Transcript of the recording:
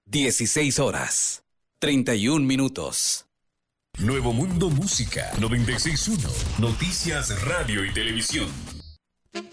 16 horas, 31 minutos. Nuevo Mundo Música 96.1. Noticias, radio y televisión.